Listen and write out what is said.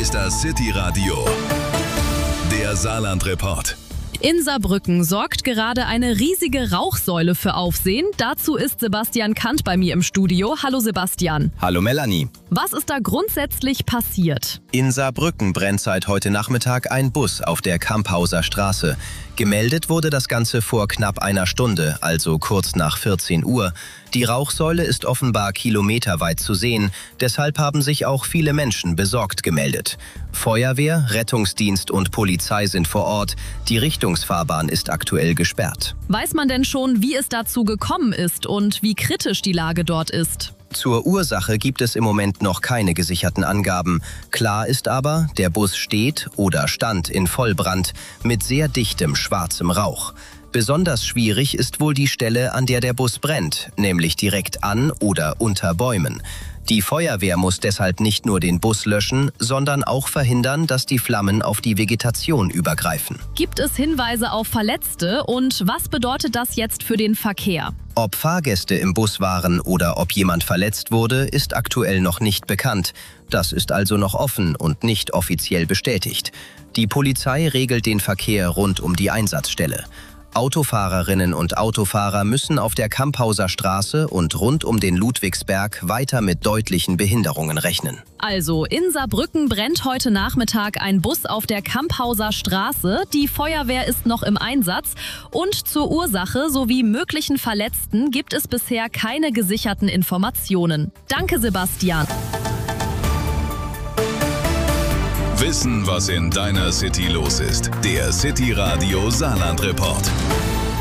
ist das City Radio, der Saarland-Report. In Saarbrücken sorgt gerade eine riesige Rauchsäule für Aufsehen. Dazu ist Sebastian Kant bei mir im Studio. Hallo Sebastian. Hallo Melanie. Was ist da grundsätzlich passiert? In Saarbrücken brennt seit heute Nachmittag ein Bus auf der Kamphauser Straße. Gemeldet wurde das Ganze vor knapp einer Stunde, also kurz nach 14 Uhr. Die Rauchsäule ist offenbar kilometerweit zu sehen, deshalb haben sich auch viele Menschen besorgt gemeldet. Feuerwehr, Rettungsdienst und Polizei sind vor Ort. Die Richtungsfahrbahn ist aktuell gesperrt. Weiß man denn schon, wie es dazu gekommen ist und wie kritisch die Lage dort ist? Zur Ursache gibt es im Moment noch keine gesicherten Angaben. Klar ist aber, der Bus steht oder stand in Vollbrand mit sehr dichtem schwarzem Rauch. Besonders schwierig ist wohl die Stelle, an der Bus brennt, nämlich direkt an oder unter Bäumen. Die Feuerwehr muss deshalb nicht nur den Bus löschen, sondern auch verhindern, dass die Flammen auf die Vegetation übergreifen. Gibt es Hinweise auf Verletzte und was bedeutet das jetzt für den Verkehr? Ob Fahrgäste im Bus waren oder ob jemand verletzt wurde, ist aktuell noch nicht bekannt. Das ist also noch offen und nicht offiziell bestätigt. Die Polizei regelt den Verkehr rund um die Einsatzstelle. Autofahrerinnen und Autofahrer müssen auf der Kamphauser Straße und rund um den Ludwigsberg weiter mit deutlichen Behinderungen rechnen. Also, in Saarbrücken brennt heute Nachmittag ein Bus auf der Kamphauser Straße. Die Feuerwehr ist noch im Einsatz. Und zur Ursache sowie möglichen Verletzten gibt es bisher keine gesicherten Informationen. Danke, Sebastian. Wissen, was in deiner City los ist. Der City Radio Saarland-Report.